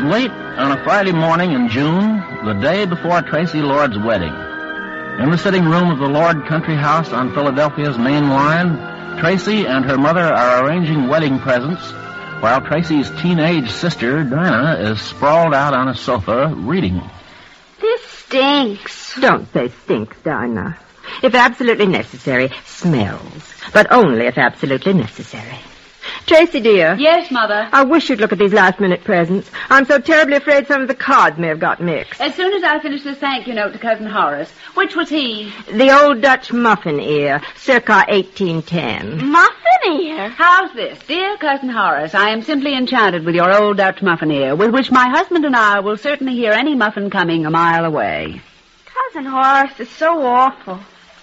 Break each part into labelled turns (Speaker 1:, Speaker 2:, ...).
Speaker 1: late on a Friday morning in June, the day before Tracy Lord's wedding. In the sitting room of the Lord Country House on Philadelphia's main line, Tracy and her mother are arranging wedding presents, while Tracy's teenage sister, Dinah, is sprawled out on a sofa reading.
Speaker 2: This stinks.
Speaker 3: Don't say stinks, Dinah. If absolutely necessary, smells. But only if absolutely necessary. Tracy, dear.
Speaker 2: Yes, Mother?
Speaker 3: I wish you'd look at these last-minute presents. I'm so terribly afraid some of the cards may have got mixed.
Speaker 2: As soon as I finish this thank you note to Cousin Horace. Which was he?
Speaker 3: The old Dutch muffin ear, circa 1810.
Speaker 2: Muffin ear? How's this? Dear Cousin Horace, I am simply enchanted with your old Dutch muffin ear, with which my husband and I will certainly hear any muffin coming a mile away.
Speaker 4: Cousin Horace is so awful.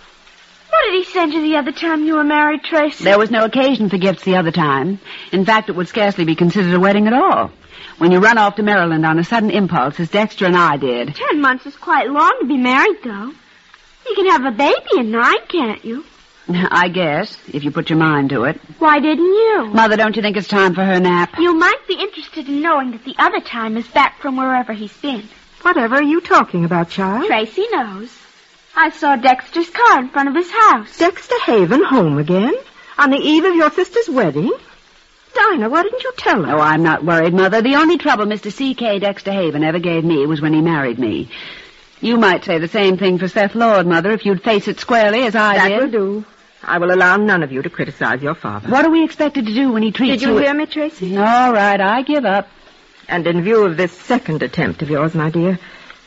Speaker 4: What did he send you the other time you were married, Tracy?
Speaker 2: There was no occasion for gifts the other time. In fact, it would scarcely be considered a wedding at all. When you run off to Maryland on a sudden impulse, as Dexter and I did.
Speaker 4: 10 months is quite long to be married, though. You can have a baby in 9, can't you?
Speaker 2: I guess, if you put your mind to it.
Speaker 4: Why didn't you?
Speaker 2: Mother, don't you think it's time for her nap?
Speaker 4: You might be interested in knowing that the other time is back from wherever he's been.
Speaker 3: Whatever are you talking about, child?
Speaker 4: Tracy knows. I saw Dexter's car in front of his house.
Speaker 3: Dexter Haven home again? On the eve of your sister's wedding? Dinah, why didn't you tell us?
Speaker 2: Oh, I'm not worried, Mother. The only trouble Mr. C.K. Dexter Haven ever gave me was when he married me. You might say the same thing for Seth Lord, Mother, if you'd face it squarely as I did.
Speaker 3: That will do. I will allow none of you to criticize your father.
Speaker 2: What are we expected to do when he treats you...
Speaker 3: Did you hear me, Tracy?
Speaker 2: All right, I give up.
Speaker 3: And in view of this second attempt of yours, my dear,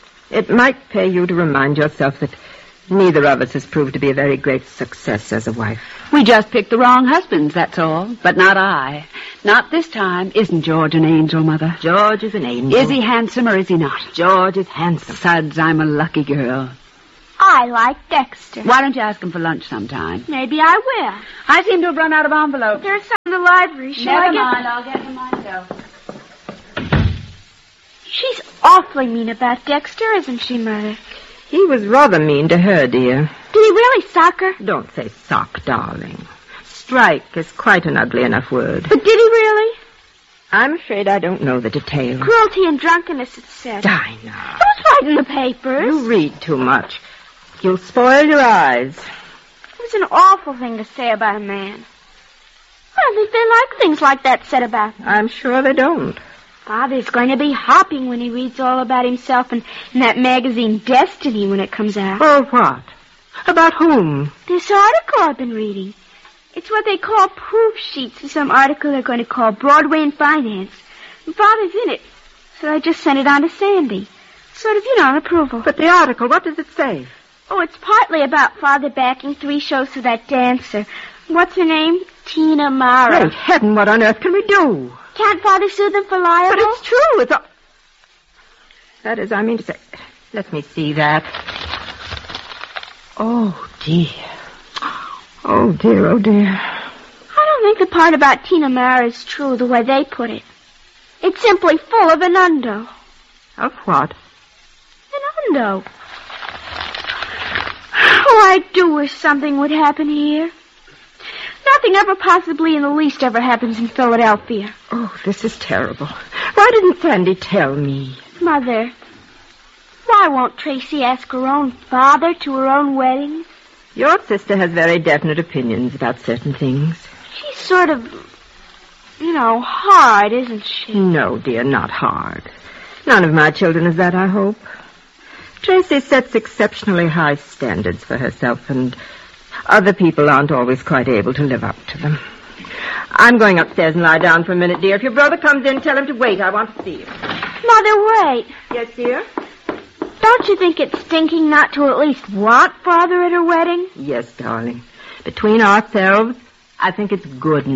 Speaker 3: it might pay you to remind yourself that neither of us has proved to be a very great success as a wife.
Speaker 2: We just picked the wrong husbands, that's all. But not I. Not this time. Isn't George an angel, Mother?
Speaker 3: George is an angel.
Speaker 2: Is he handsome or is he not?
Speaker 3: George is handsome.
Speaker 2: Suds, I'm a lucky girl.
Speaker 4: I like Dexter.
Speaker 2: Why don't you ask him for lunch sometime?
Speaker 4: Maybe I will.
Speaker 2: I seem to have run out of envelopes.
Speaker 4: There's some in the library. Shall I
Speaker 2: Never
Speaker 4: get
Speaker 2: mind,
Speaker 4: them?
Speaker 2: I'll get them myself.
Speaker 4: She's awfully mean about Dexter, isn't she, Mother?
Speaker 3: He was rather mean to her, dear.
Speaker 4: Did he really sock her?
Speaker 3: Don't say sock, darling. Strike is quite an ugly enough word.
Speaker 4: But did he really?
Speaker 3: I'm afraid I don't know the details.
Speaker 4: Cruelty and drunkenness, it said.
Speaker 3: Dinah.
Speaker 4: It was right in the papers.
Speaker 3: You read too much. You'll spoil your eyes.
Speaker 4: It was an awful thing to say about a man. I don't think they like things like that said about them.
Speaker 3: I'm sure they don't.
Speaker 4: Father's going to be hopping when he reads all about himself in that magazine Destiny when it comes out.
Speaker 3: Oh, what? About whom?
Speaker 4: This article I've been reading. It's what they call proof sheets for some article they're going to call Broadway and Finance. And Father's in it, so I just sent it on to Sandy. Sort of, an approval.
Speaker 3: But the article, what does it say?
Speaker 4: Oh, it's partly about Father backing 3 shows for that dancer. What's her name? Tina Mara.
Speaker 3: Great heaven, what on earth can we do?
Speaker 4: Can't Father sue them for libel?
Speaker 3: But it's true. It's all... That is, I mean to say... Let me see that. Oh, dear. Oh, dear, oh, dear.
Speaker 4: I don't think the part about Tina Mara is true the way they put it. It's simply full of innuendo.
Speaker 3: Of what?
Speaker 4: Innuendo. Oh, I do wish something would happen here. Nothing ever possibly in the least ever happens in Philadelphia.
Speaker 3: Oh, this is terrible. Why didn't Sandy tell me?
Speaker 4: Mother, why won't Tracy ask her own father to her own wedding?
Speaker 3: Your sister has very definite opinions about certain things.
Speaker 4: She's sort of, hard, isn't she?
Speaker 3: No, dear, not hard. None of my children is that, I hope. Tracy sets exceptionally high standards for herself, and other people aren't always quite able to live up to them. I'm going upstairs and lie down for a minute, dear. If your brother comes in, tell him to wait. I want to see him.
Speaker 4: Mother, wait.
Speaker 3: Yes, dear?
Speaker 4: Don't you think it's stinking not to at least want Father at her wedding?
Speaker 3: Yes, darling. Between ourselves, I think it's good